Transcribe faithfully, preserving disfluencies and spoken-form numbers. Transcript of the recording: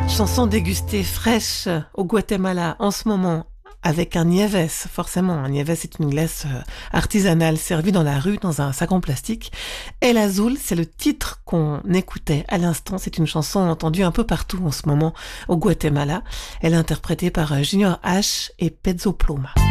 Chanson dégustée fraîche au Guatemala en ce moment avec un Nieves, forcément. Un Nieves est une glace artisanale servie dans la rue dans un sac en plastique. El Azul, c'est le titre qu'on écoutait à l'instant. C'est une chanson entendue un peu partout en ce moment au Guatemala. Elle est interprétée par Junior H et Peso Pluma.